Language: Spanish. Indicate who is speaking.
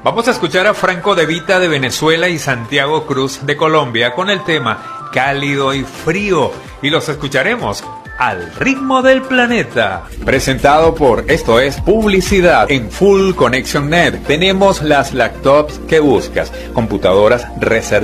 Speaker 1: Vamos a escuchar a Franco De Vita de Venezuela y Santiago Cruz de Colombia con el tema Cálido y Frío, y los escucharemos al ritmo del planeta. Presentado por Esto es Publicidad en Full Connection Net. Tenemos las laptops que buscas, computadoras reservadas